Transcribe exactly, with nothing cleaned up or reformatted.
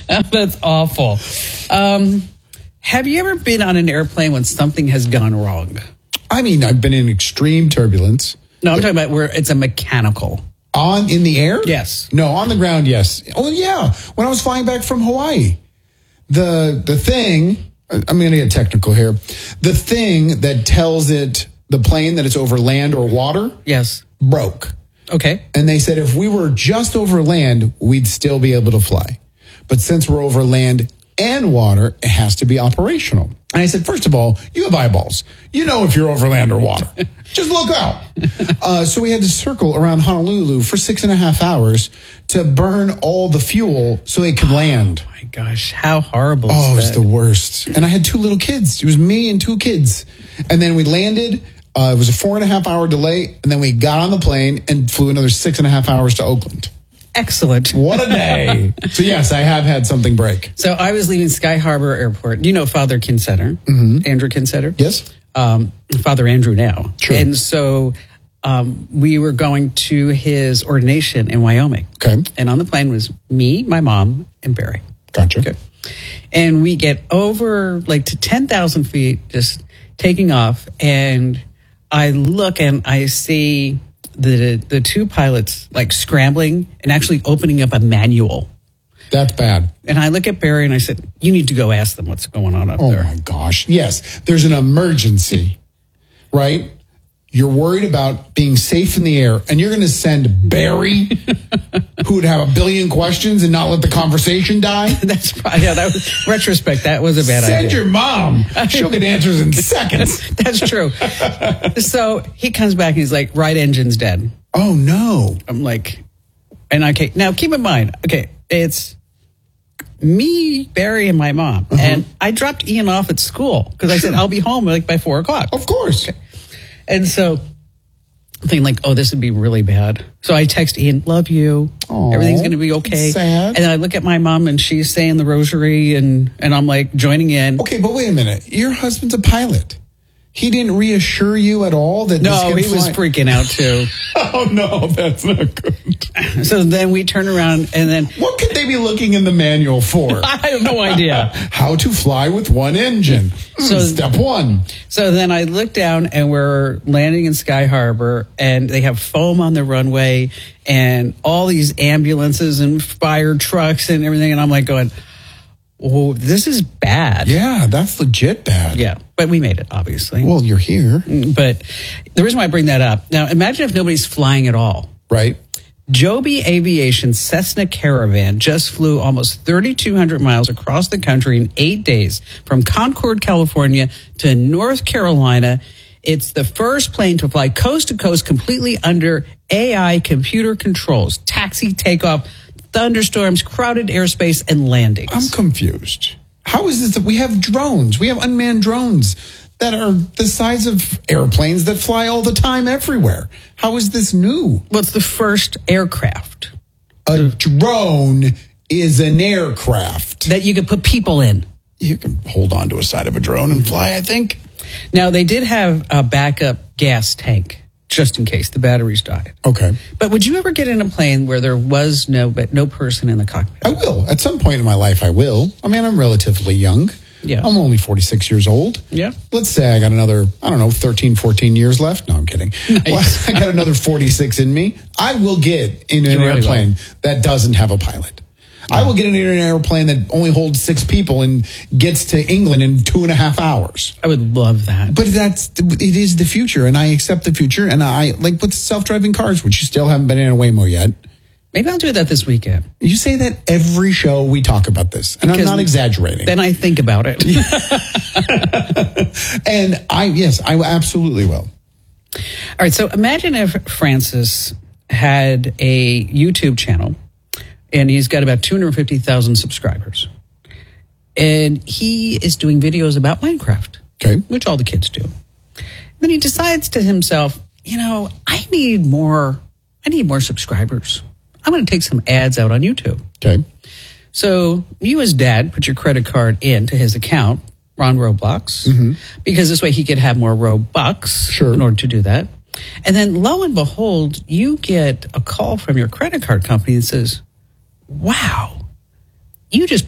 That's awful. Um, have you ever been on an airplane when something has gone wrong? I mean, I've been in extreme turbulence. No, I'm talking about where it's a mechanical. On in the air? Yes. No, on the ground, yes. Oh, yeah. When I was flying back from Hawaii, the the thing, I'm going to get technical here. The thing that tells it, the plane, that it's over land or water, yes, broke. Okay. And they said if we were just over land, we'd still be able to fly. But since we're over land and water, it has to be operational. And I said, first of all, you have eyeballs. You know if you're over land or water. Just look out. Uh, so we had to circle around Honolulu for six and a half hours to burn all the fuel so it could land. Oh, my gosh. How horrible Oh, it was that? the worst. And I had two little kids. It was me and two kids. And then we landed. Uh, it was a four and a half hour delay. And then we got on the plane and flew another six and a half hours to Oakland. Excellent. What a day. So, yes, I have had something break. So I was leaving Sky Harbor Airport. You know Father Kinsetter, mm-hmm. Andrew Kinsetter? Yes. Um, Father Andrew now. True. And so um, we were going to his ordination in Wyoming. Okay. And on the plane was me, my mom, and Barry. Gotcha. Okay. And we get over like to ten thousand feet, just taking off. And I look and I see the the two pilots like scrambling and actually opening up a manual. That's bad. And I look at Barry and I said, you need to go ask them what's going on up Oh, there. my gosh. Yes, there's an emergency, right? You're worried about being safe in the air, and you're going to send Barry, who would have a billion questions and not let the conversation die? That's probably, yeah, that was, retrospect, that was a bad Send idea. your mom. She'll get answers in seconds. That's true. So he comes back and he's like, right engine's dead. Oh, no. I'm like, and okay, now keep in mind, okay, it's me, Barry, and my mom. Uh-huh. And I dropped Ian off at school because I said, I'll be home like by four o'clock. Of course. Okay. And so I'm thinking like, oh, this would be really bad. So I text Ian, love you. Aww, everything's going to be okay. Sad. And then I look at my mom and she's saying the rosary and, and I'm like joining in. Okay, but wait a minute. Your husband's a pilot. He didn't reassure you at all that No, this can he fly? was freaking out too. Oh, no, that's not good. So then we turn around and then... What could they be looking in the manual for? I have no idea. How to fly with one engine. So Step one. So then I look down and we're landing in Sky Harbor and they have foam on the runway and all these ambulances and fire trucks and everything. And I'm like going, oh, this is bad. Yeah, that's legit bad. Yeah, but we made it, obviously. Well, you're here. But the reason why I bring that up, now imagine if nobody's flying at all. Right. Joby Aviation Cessna Caravan just flew almost thirty-two hundred miles across the country in eight days from Concord, California to North Carolina. It's the first plane to fly coast to coast completely under A I computer controls, taxi, takeoff, thunderstorms, crowded airspace, and landings. I'm confused. How is this that we have drones? We have unmanned drones that are the size of airplanes that fly all the time everywhere. How is this new? Well, it's the first aircraft. A drone is an aircraft. That you could put people in. You can hold on to a side of a drone and fly, I think. Now, they did have a backup gas tank, just in case the batteries died. Okay. But would you ever get in a plane where there was no but no person in the cockpit? I will. At some point in my life, I will. I mean, I'm relatively young. Yeah. I'm only forty-six years old. Yeah. Let's say I got another, I don't know, thirteen, fourteen years left. No, I'm kidding. Nice. Well, I got another forty-six in me. I will get in an You really airplane that doesn't have a pilot. I will get in an airplane that only holds six people and gets to England in two and a half hours. I would love that. But that's, it is the future, and I accept the future. And I, like with self-driving cars, which you still haven't been in a Waymo yet. Maybe I'll do that this weekend. You say that every show we talk about this, and Because I'm not exaggerating. Then I think about it. And I, yes, I absolutely will. All right, so imagine if Francis had a YouTube channel, and he's got about two hundred fifty thousand subscribers. And he is doing videos about Minecraft, Okay. which all the kids do. Then he decides to himself, you know, I need more, I need more subscribers. I'm going to take some ads out on YouTube. Okay. So you as dad put your credit card into his account, Ron Roblox, Mm-hmm. because this way he could have more Robux Sure. in order to do that. And then lo and behold, you get a call from your credit card company that says, wow, you just